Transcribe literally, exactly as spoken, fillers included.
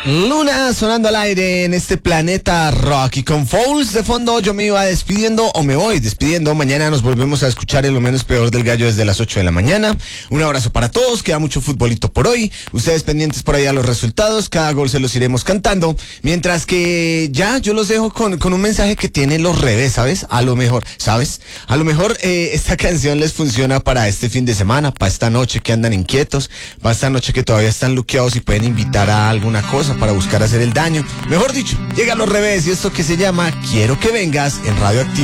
Luna sonando al aire en este planeta rock, y con Fouls de fondo yo me iba despidiendo, o me voy despidiendo. Mañana nos volvemos a escuchar en Lo Menos Peor del Gallo desde las ocho de la mañana. Un abrazo para todos, queda mucho futbolito por hoy. Ustedes pendientes por ahí a los resultados, cada gol se los iremos cantando. Mientras que ya yo los dejo con, con un mensaje que tiene los revés, ¿sabes? A lo mejor, ¿sabes? A lo mejor eh, esta canción les funciona para este fin de semana, para esta noche que andan inquietos, para esta noche que todavía están luqueados y pueden invitar a alguna cosa para buscar hacer el daño. Mejor dicho, llega a los revés, y esto que se llama Quiero que vengas en Radio Activa.